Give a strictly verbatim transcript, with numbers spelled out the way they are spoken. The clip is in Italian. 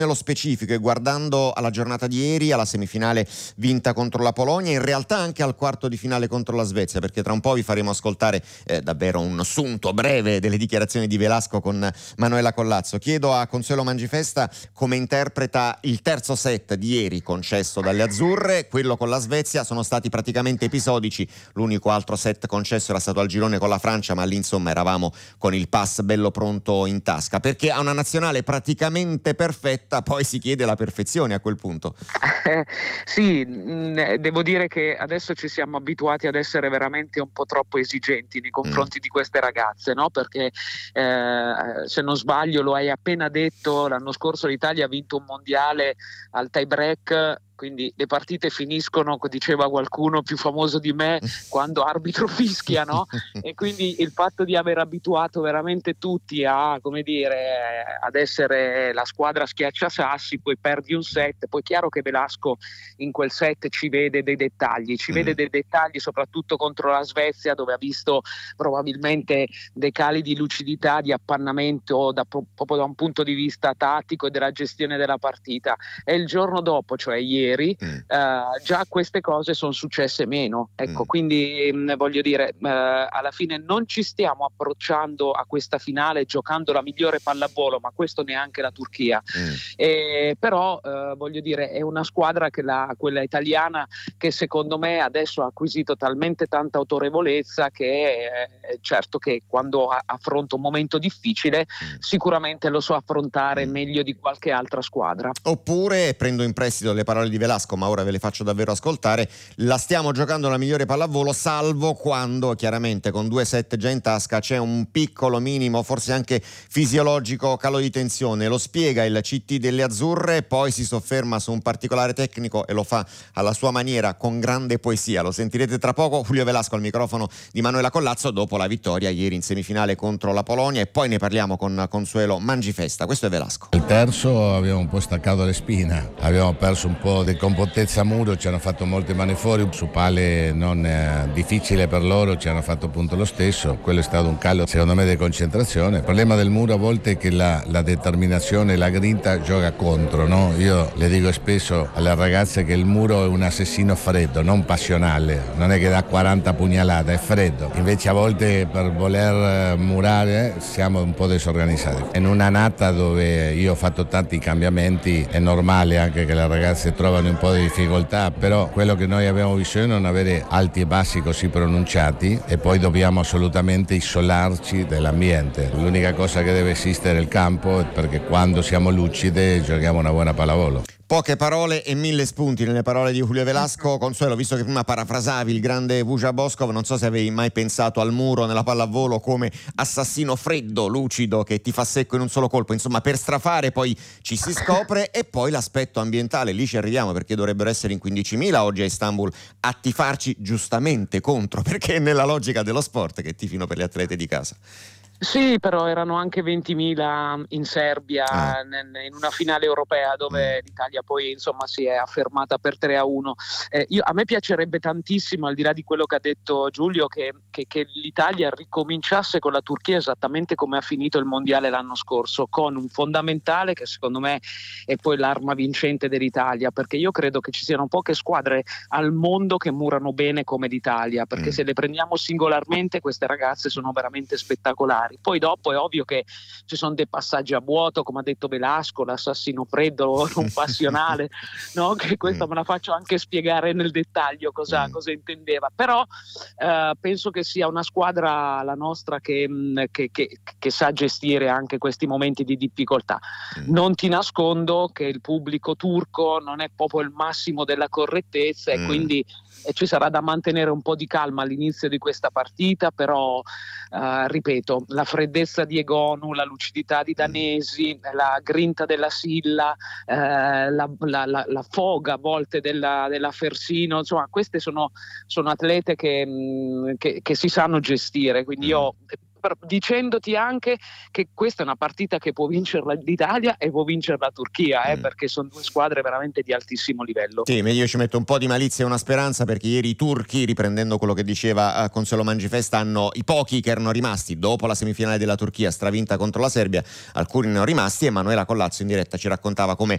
Nello specifico e guardando alla giornata di ieri, alla semifinale vinta contro la Polonia, in realtà anche al quarto di finale contro la Svezia, perché tra un po' vi faremo ascoltare eh, davvero un sunto breve delle dichiarazioni di Velasco con Manuela Collazzo. Chiedo a Consuelo Mangifesta come interpreta il terzo set di ieri concesso dalle azzurre. Quello con la Svezia sono stati praticamente episodici, l'unico altro set concesso era stato al girone con la Francia, ma lì insomma eravamo con il pass bello pronto in tasca, perché a una nazionale praticamente perfetta poi si chiede la perfezione a quel punto. Eh, sì, mh, devo dire che adesso ci siamo abituati ad essere veramente un po' troppo esigenti nei confronti mm. di queste ragazze, no? Perché eh, se non sbaglio, lo hai appena detto, l'anno scorso l'Italia ha vinto un mondiale al tie break, quindi le partite finiscono, diceva qualcuno più famoso di me, quando arbitro fischia, no? E quindi il fatto di aver abituato veramente tutti a, come dire, ad essere la squadra schiacciasassi, poi perdi un set, poi è chiaro che Velasco in quel set ci vede dei dettagli, ci mm. vede dei dettagli soprattutto contro la Svezia, dove ha visto probabilmente dei cali di lucidità, di appannamento da, proprio da un punto di vista tattico e della gestione della partita. E il giorno dopo, cioè ieri, Mm. Uh, già queste cose sono successe meno, ecco, mm. quindi mh, voglio dire, uh, alla fine non ci stiamo approcciando a questa finale giocando la migliore pallavolo, ma questo neanche la Turchia, mm. e, però uh, voglio dire è una squadra che la, quella italiana, che secondo me adesso ha acquisito talmente tanta autorevolezza che eh, certo che quando a- affronta un momento difficile mm. sicuramente lo so affrontare mm. meglio di qualche altra squadra. Oppure prendo in prestito le parole di Velasco, ma ora ve le faccio davvero ascoltare, la stiamo giocando la migliore pallavolo, salvo quando chiaramente con due set già in tasca c'è un piccolo, minimo, forse anche fisiologico calo di tensione. Lo spiega il C T delle azzurre, poi si sofferma su un particolare tecnico e lo fa alla sua maniera con grande poesia. Lo sentirete tra poco. Julio Velasco al microfono di Manuela Collazzo dopo la vittoria ieri in semifinale contro la Polonia, e poi ne parliamo con Consuelo Mangifesta. Questo è Velasco. Il terzo abbiamo un po' staccato le spine, abbiamo perso un po' di compostezza a muro, ci hanno fatto molte mani fuori, su palle non eh, difficile per loro, ci hanno fatto appunto lo stesso. Quello è stato un calo secondo me di concentrazione. Il problema del muro a volte è che la, la determinazione e la grinta gioca contro, no? Io le dico spesso alle ragazze che il muro è un assassino freddo, non passionale, non è che dà quaranta pugnalate, è freddo. Invece a volte per voler murare siamo un po' disorganizzati. In un'annata dove io ho fatto tanti cambiamenti è normale anche che le ragazze trovano un po' di difficoltà, però quello che noi abbiamo bisogno è non avere alti e bassi così pronunciati, e poi dobbiamo assolutamente isolarci dall'ambiente. L'unica cosa che deve esistere è il campo, perché quando siamo lucide giochiamo una buona pallavolo. Poche parole e mille spunti nelle parole di Julio Velasco. Consuelo, visto che prima parafrasavi il grande Vuja Boskov, non so se avevi mai pensato al muro nella pallavolo come assassino freddo, lucido, che ti fa secco in un solo colpo. Insomma, per strafare poi ci si scopre. E poi l'aspetto ambientale, lì ci arriviamo, perché dovrebbero essere in quindicimila oggi a Istanbul a tifarci giustamente contro, perché è nella logica dello sport che tifino per le atlete di casa. Sì, però erano anche ventimila in Serbia ah. in una finale europea dove mm. l'Italia poi insomma si è affermata per tre a uno. Eh, io, a me piacerebbe tantissimo, al di là di quello che ha detto Giulio, che, che, che l'Italia ricominciasse con la Turchia esattamente come ha finito il mondiale l'anno scorso, con un fondamentale che secondo me è poi l'arma vincente dell'Italia, perché io credo che ci siano poche squadre al mondo che murano bene come l'Italia, perché mm. se le prendiamo singolarmente queste ragazze sono veramente spettacolari. Poi dopo è ovvio che ci sono dei passaggi a vuoto, come ha detto Velasco, l'assassino freddo non passionale, no? Che questa me la faccio anche spiegare nel dettaglio cosa, cosa intendeva, però eh, penso che sia una squadra, la nostra, che, che, che, che sa gestire anche questi momenti di difficoltà. Non ti nascondo che il pubblico turco non è proprio il massimo della correttezza, e quindi e ci sarà da mantenere un po' di calma all'inizio di questa partita, però eh, ripeto, la freddezza di Egonu, la lucidità di Danesi, la grinta della Silla, eh, la, la, la, la foga a volte della, della Fersino, insomma queste sono, sono atlete che, mh, che, che si sanno gestire, quindi io dicendoti anche che questa è una partita che può vincere l'Italia e può vincere la Turchia, eh, mm. perché sono due squadre veramente di altissimo livello. Sì, io ci metto un po' di malizia e una speranza, perché ieri i turchi, riprendendo quello che diceva Consuelo Mangifesta, hanno i pochi che erano rimasti dopo la semifinale della Turchia stravinta contro la Serbia, alcuni ne erano rimasti, e Manuela Collazzo in diretta ci raccontava come